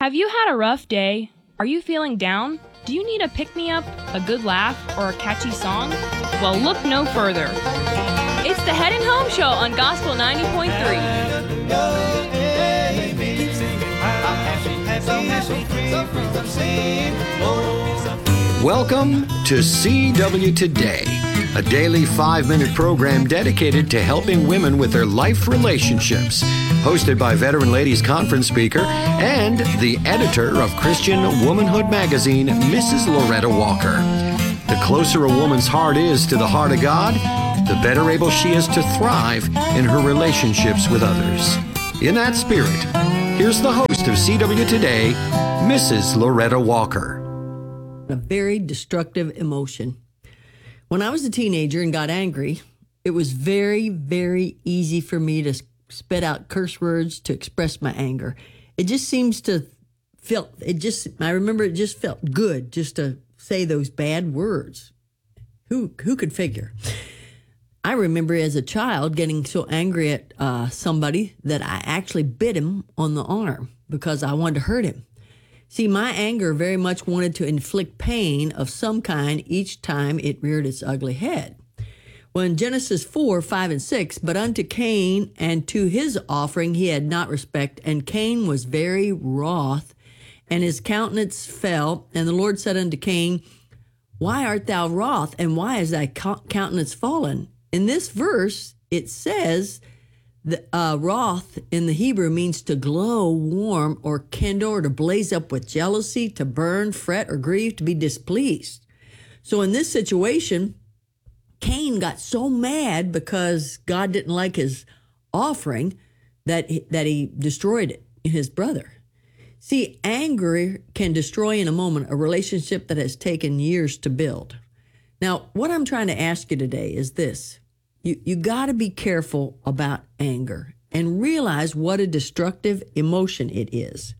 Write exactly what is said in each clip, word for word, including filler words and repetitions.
Have you had a rough day? Are you feeling down? Do you need a pick-me-up, a good laugh, or a catchy song? Well, look no further. It's the Head and Home Show on Gospel ninety point three. Welcome to C W Today, a daily five-minute program dedicated to helping women with their life relationships. Hosted by veteran ladies conference speaker and the editor of Christian Womanhood magazine, Missus Loretta Walker. The closer a woman's heart is to the heart of God, the better able she is to thrive in her relationships with others. In that spirit, here's the host of C W Today, Missus Loretta Walker. A very destructive emotion. When I was a teenager and got angry, it was very, very easy for me to spit out curse words to express my anger. It just seems to feel, it just, I remember it just felt good just to say those bad words. Who, who could figure? I remember as a child getting so angry at uh, somebody that I actually bit him on the arm because I wanted to hurt him. See, my anger very much wanted to inflict pain of some kind each time it reared its ugly head. Well, in Genesis four, five, and six, but unto Cain and to his offering he had not respect, and Cain was very wroth, and his countenance fell. And the Lord said unto Cain, why art thou wroth, and why is thy countenance fallen? In this verse, it says the uh, wrath in the Hebrew means to glow, warm, or kindle, or to blaze up with jealousy, to burn, fret, or grieve, to be displeased. So in this situation, Cain got so mad because God didn't like his offering that he, that he destroyed it, his brother. See, anger can destroy in a moment a relationship that has taken years to build. Now, what I'm trying to ask you today is this. You, you got to be careful about anger and realize what a destructive emotion it is.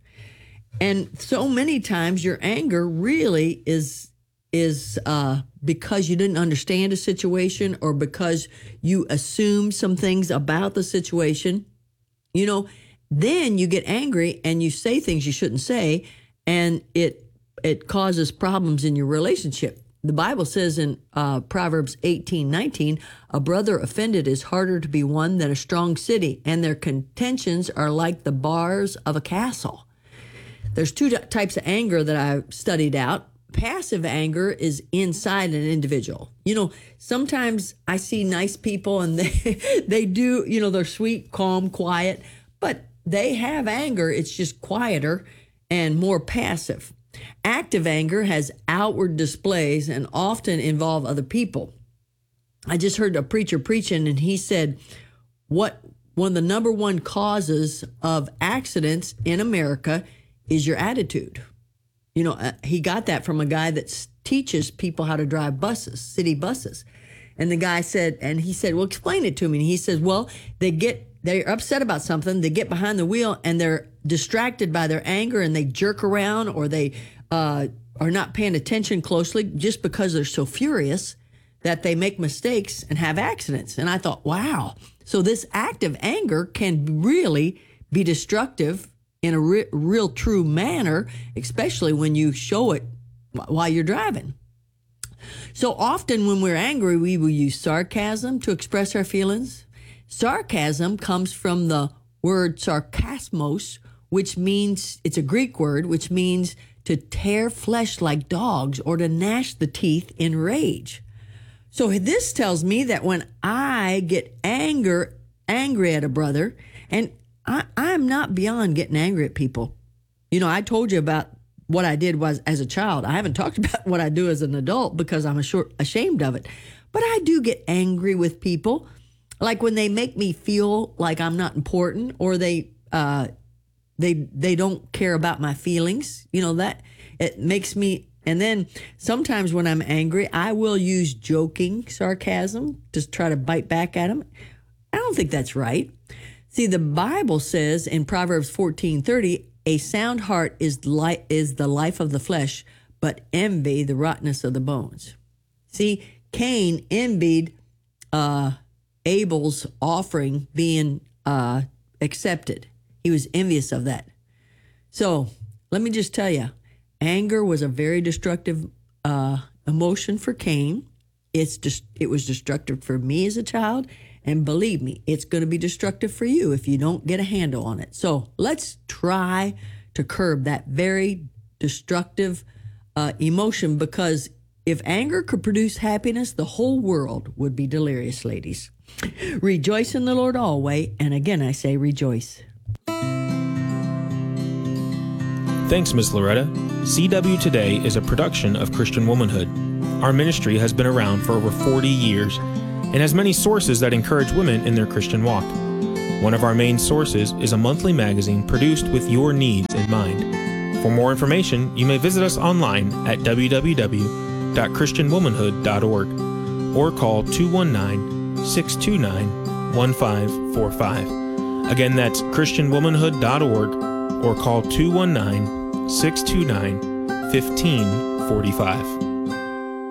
And so many times your anger really is is uh, because you didn't understand a situation or because you assumed some things about the situation. You know, then you get angry and you say things you shouldn't say, and it it causes problems in your relationship. The Bible says in uh, Proverbs eighteen nineteen, a brother offended is harder to be won than a strong city, and their contentions are like the bars of a castle. There's two types of anger that I've studied out. Passive anger is inside an individual. You know, sometimes I see nice people and they they do, you know, they're sweet, calm, quiet, but they have anger. It's just quieter and more passive. Active anger has outward displays and often involve other people. I just heard a preacher preaching and he said, what one of the number one causes of accidents in America is your attitude. You know, uh, he got that from a guy that teaches people how to drive buses, city buses. And the guy said, and he said, well, explain it to me. And he says, well, they get, they're upset about something. They get behind the wheel and they're distracted by their anger and they jerk around or they uh, are not paying attention closely just because they're so furious that they make mistakes and have accidents. And I thought, wow. So this active anger can really be destructive in a re- real true manner, especially when you show it while you're driving. So often when we're angry, we will use sarcasm to express our feelings. Sarcasm comes from the word sarkasmos, which means, it's a Greek word, which means to tear flesh like dogs or to gnash the teeth in rage. So this tells me that when I get anger, angry at a brother, and I, I'm not beyond getting angry at people. You know, I told you about what I did was as a child. I haven't talked about what I do as an adult because I'm ashamed of it. But I do get angry with people, like when they make me feel like I'm not important or they uh, they they don't care about my feelings. You know, that it makes me. And then sometimes when I'm angry, I will use joking sarcasm to try to bite back at them. I don't think that's right. See, the Bible says in Proverbs fourteen thirty, a sound heart is li- is the life of the flesh, but envy the rottenness of the bones. See, Cain envied uh, Abel's offering being uh, accepted. He was envious of that. So let me just tell you, anger was a very destructive uh, emotion for Cain. It's just, it was destructive for me as a child. And believe me, it's going to be destructive for you if you don't get a handle on it. So let's try to curb that very destructive uh, emotion, because if anger could produce happiness, the whole world would be delirious, ladies. Rejoice in the Lord always. And again, I say rejoice. Thanks, Miz Loretta. C W Today is a production of Christian Womanhood. Our ministry has been around for over forty years and has many sources that encourage women in their Christian walk. One of our main sources is a monthly magazine produced with your needs in mind. For more information, you may visit us online at w w w dot christian womanhood dot org or call two one nine, six two nine, one five four five. Again, that's christian womanhood dot org or call two one nine, six two nine, one five four five.